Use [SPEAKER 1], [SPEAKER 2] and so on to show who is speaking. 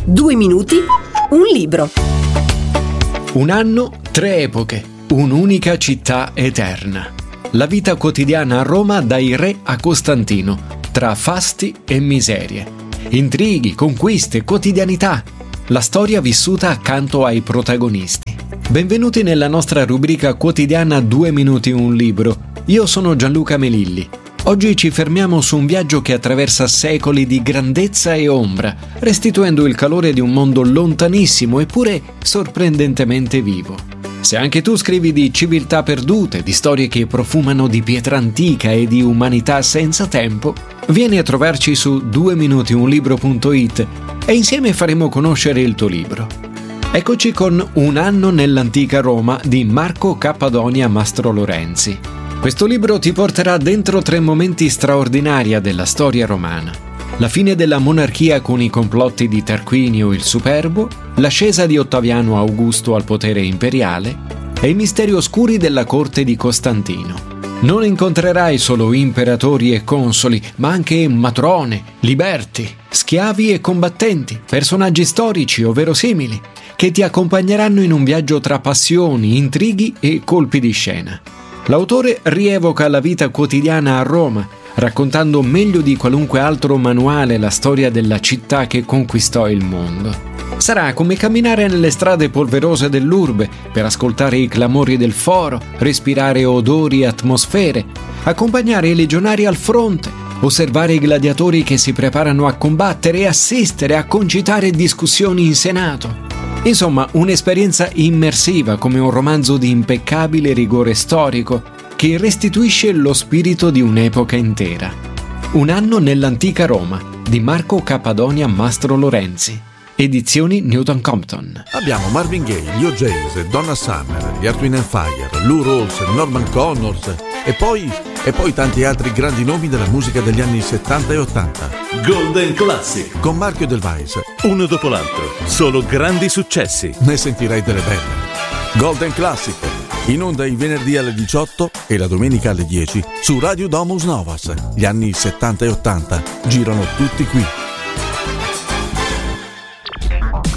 [SPEAKER 1] 2 minuti, un libro.
[SPEAKER 2] Un anno, 3 epoche, un'unica città eterna. La vita quotidiana a Roma dai re a Costantino, tra fasti e miserie. Intrighi, conquiste, quotidianità. La storia vissuta accanto ai protagonisti. Benvenuti nella nostra rubrica quotidiana 2 minuti un libro. Io sono Gianluca Melilli. Oggi ci fermiamo su un viaggio che attraversa secoli di grandezza e ombra, restituendo il calore di un mondo lontanissimo eppure sorprendentemente vivo. Se anche tu scrivi di civiltà perdute, di storie che profumano di pietra antica e di umanità senza tempo, vieni a trovarci su 2minutiunlibro.it e insieme faremo conoscere il tuo libro. Eccoci con Un anno nell'antica Roma di Marco Cappadonia Mastrolorenzi. Questo libro ti porterà dentro 3 momenti straordinari della storia romana. La fine della monarchia con i complotti di Tarquinio il Superbo, l'ascesa di Ottaviano Augusto al potere imperiale e i misteri oscuri della corte di Costantino. Non incontrerai solo imperatori e consoli, ma anche matrone, liberti, schiavi e combattenti, personaggi storici o verosimili, che ti accompagneranno in un viaggio tra passioni, intrighi e colpi di scena. L'autore rievoca la vita quotidiana a Roma, raccontando meglio di qualunque altro manuale la storia della città che conquistò il mondo. Sarà come camminare nelle strade polverose dell'urbe per ascoltare i clamori del foro, respirare odori e atmosfere, accompagnare i legionari al fronte, osservare i gladiatori che si preparano a combattere e assistere a concitare discussioni in Senato. Insomma, un'esperienza immersiva come un romanzo di impeccabile rigore storico che restituisce lo spirito di un'epoca intera. Un anno nell'antica Roma di Marco Cappadonia Mastrolorenzi. Edizioni Newton Compton.
[SPEAKER 3] Abbiamo Marvin Gaye, Leo James, Donna Summer, gli Earth, Wind & Fire, Lou Rawls, Norman Connors e poi tanti altri grandi nomi della musica degli anni 70 e 80.
[SPEAKER 4] Golden Classic
[SPEAKER 3] Con Marchio Del Vais.
[SPEAKER 4] Uno dopo l'altro, solo grandi successi.
[SPEAKER 3] Ne sentirai delle belle. Golden Classic, in onda il venerdì alle 18 e la domenica alle 10 su Radio Domus Novas. Gli anni 70 e 80 girano tutti qui.